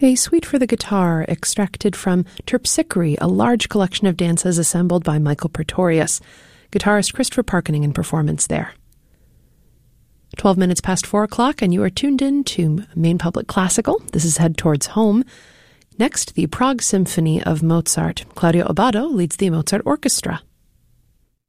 A suite for the guitar extracted from Terpsichore, a large collection of dances assembled by Michael Pretorius. Guitarist Christopher Parkening in performance there. 12 minutes past 4 o'clock, and you are tuned in to Maine Public Classical. This is Head Towards Home. Next, the Prague Symphony of Mozart. Claudio Abbado leads the Mozart Orchestra.